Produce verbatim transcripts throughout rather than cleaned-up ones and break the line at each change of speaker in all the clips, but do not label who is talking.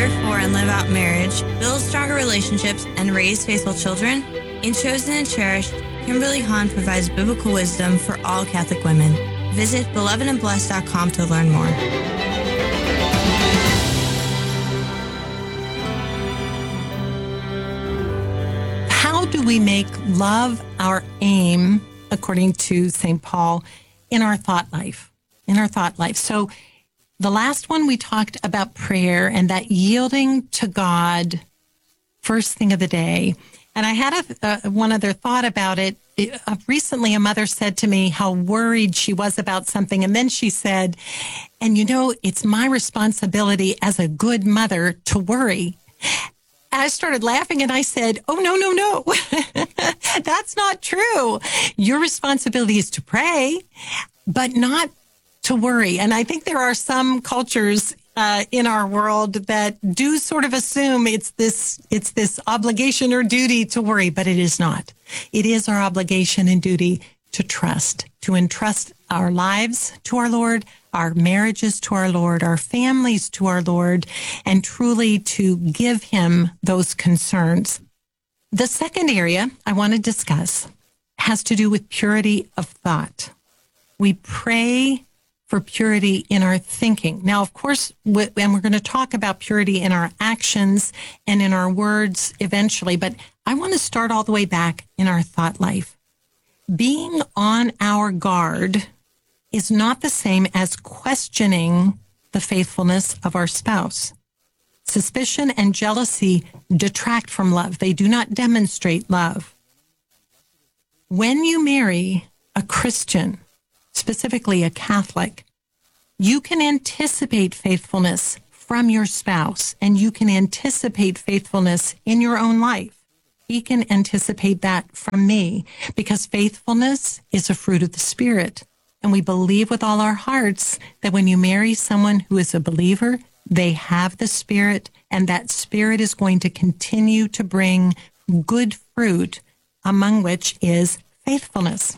care for and live out marriage, build stronger relationships, and raise faithful children? In Chosen and Cherished, Kimberly Hahn provides biblical wisdom for all Catholic women. Visit beloved and blessed dot com to learn more.
How do we make love our aim, according to Saint Paul, in our thought life? In our thought life. So the last one we talked about prayer and that yielding to God first thing of the day. And I had a, uh, one other thought about it. it uh, recently, a mother said to me how worried she was about something. And then she said, and you know, it's my responsibility as a good mother to worry. And I started laughing and I said, oh, no, no, no. That's not true. Your responsibility is to pray, but not to worry. And I think there are some cultures uh, in our world that do sort of assume it's this it's this obligation or duty to worry, but it is not. It is our obligation and duty to trust, to entrust our lives to our Lord, our marriages to our Lord, our families to our Lord, and truly to give him those concerns. The second area I want to discuss has to do with purity of thought. We pray for purity in our thinking. Now, of course, and we're going to talk about purity in our actions and in our words eventually, but I want to start all the way back in our thought life. Being on our guard is not the same as questioning the faithfulness of our spouse. Suspicion and jealousy detract from love. They do not demonstrate love. When you marry a Christian, specifically a Catholic, you can anticipate faithfulness from your spouse, and you can anticipate faithfulness in your own life. He can anticipate that from me, because faithfulness is a fruit of the Spirit. And we believe with all our hearts that when you marry someone who is a believer, they have the Spirit, and that Spirit is going to continue to bring good fruit, among which is faithfulness.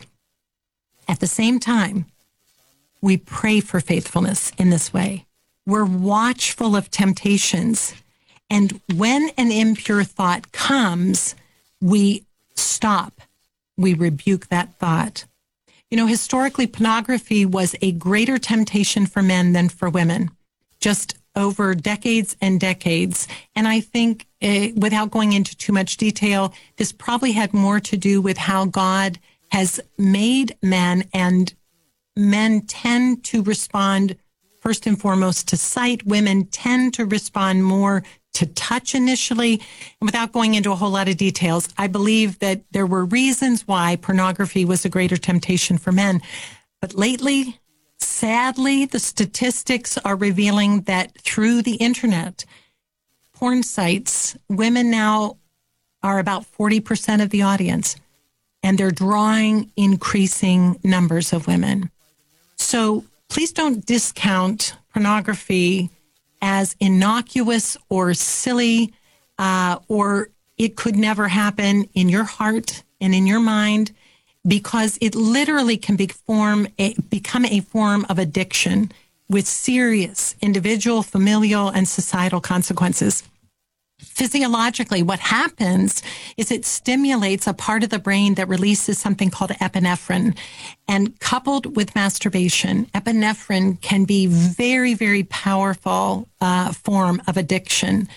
At the same time, we pray for faithfulness in this way. We're watchful of temptations. And when an impure thought comes, we stop. We rebuke that thought. You know, historically, pornography was a greater temptation for men than for women, just over decades and decades. And I think, uh, without going into too much detail, this probably had more to do with how God has made men, and men tend to respond first and foremost to sight. Women tend to respond more to touch initially. And without going into a whole lot of details, I believe that there were reasons why pornography was a greater temptation for men. But lately, sadly, the statistics are revealing that through the internet, porn sites, women now are about forty percent of the audience. And they're drawing increasing numbers of women. So please don't discount pornography as innocuous or silly, uh, or it could never happen in your heart and in your mind, because it literally can be form a, become a form of addiction with serious individual, familial, and societal consequences. Physiologically, what happens is it stimulates a part of the brain that releases something called epinephrine. And coupled with masturbation, epinephrine can be very, very powerful uh, form of addiction.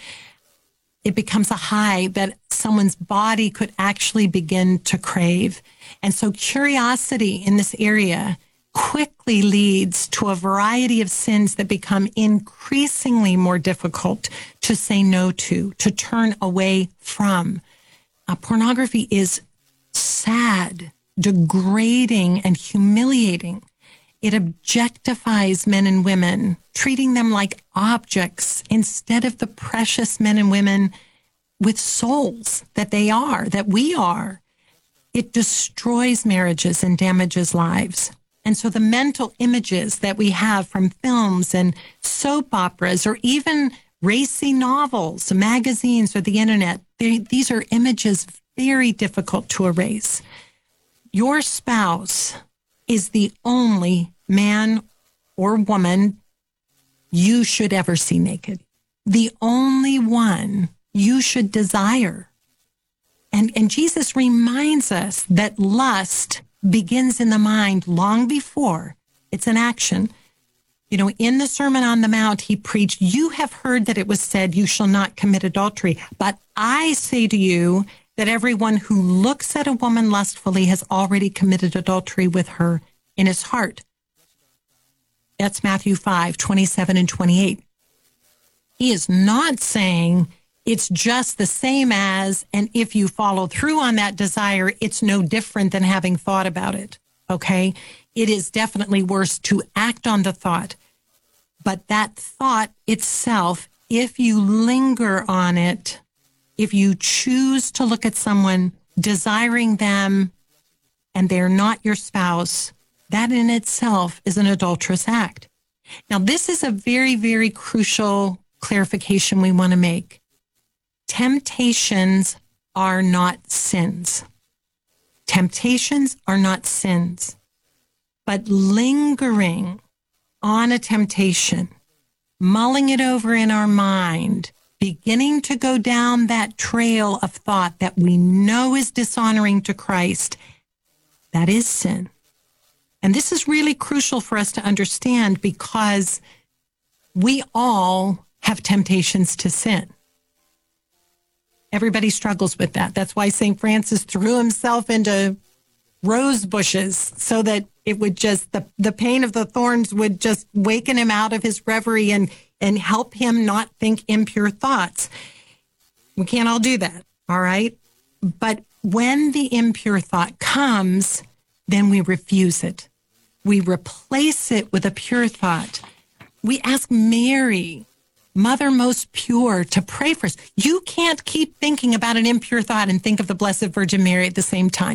It becomes a high that someone's body could actually begin to crave. And so curiosity in this area quickly leads to a variety of sins that become increasingly more difficult to say no to, to turn away from. Uh, pornography is sad, degrading, and humiliating. It objectifies men and women, treating them like objects instead of the precious men and women with souls that they are, that we are. It destroys marriages and damages lives. And so the mental images that we have from films and soap operas, or even racy novels, magazines, or the internet, they, these are images very difficult to erase. Your spouse is the only man or woman you should ever see naked. the only one you should desire. And, and Jesus reminds us that lust begins in the mind long before it's an action. You know, in the Sermon on the Mount, he preached, you have heard that it was said, you shall not commit adultery. But I say to you that everyone who looks at a woman lustfully has already committed adultery with her in his heart. That's Matthew five, twenty-seven and twenty-eight. He is not saying it's just the same as, and if you follow through on that desire, it's no different than having thought about it, okay? It is definitely worse to act on the thought. But that thought itself, if you linger on it, if you choose to look at someone, desiring them, and they're not your spouse, that in itself is an adulterous act. Now, this is a very, very crucial clarification we want to make. Temptations are not sins. Temptations are not sins. But lingering on a temptation, mulling it over in our mind, beginning to go down that trail of thought that we know is dishonoring to Christ, that is sin. And this is really crucial for us to understand because we all have temptations to sin. Everybody struggles with that. That's why Saint Francis threw himself into rose bushes so that it would just, the, the pain of the thorns would just waken him out of his reverie and, and help him not think impure thoughts. We can't all do that, all right? But when the impure thought comes, then we refuse it. We replace it with a pure thought. We ask Mary, Mother most pure, to pray for us. You can't keep thinking about an impure thought and think of the Blessed Virgin Mary at the same time.